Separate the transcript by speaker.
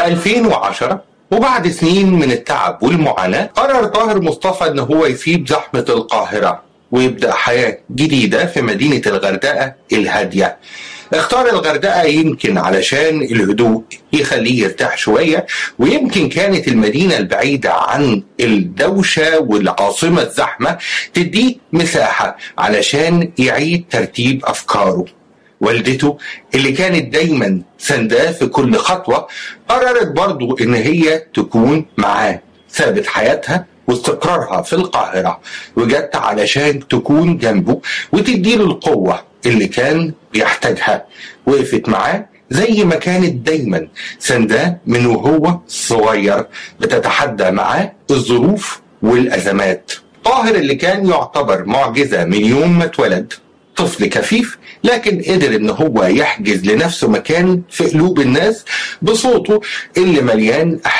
Speaker 1: في 2010 وبعد سنين من التعب والمعاناة قرر طاهر مصطفى ان هو يسيب زحمة القاهرة ويبدأ حياة جديدة في مدينة الغردقة الهادية. اختار الغردقة يمكن علشان الهدوء يخليه يرتاح شوية، ويمكن كانت المدينة البعيدة عن الدوشة والعاصمة الزحمة تديه مساحة علشان يعيد ترتيب أفكاره. والدته اللي كانت دايما سنداه في كل خطوة قررت برضو ان هي تكون معاه، سابت حياتها واستقرارها في القاهرة وجت علشان تكون جنبه وتديله القوة اللي كان بيحتاجها. وقفت معاه زي ما كانت دايما سنداه من وهو صغير، بتتحدى معاه الظروف والأزمات. طاهر اللي كان يعتبر معجزة من يوم ما اتولد، طفل كفيف لكن قدر ان هو يحجز لنفسه مكان في قلوب الناس بصوته اللي مليان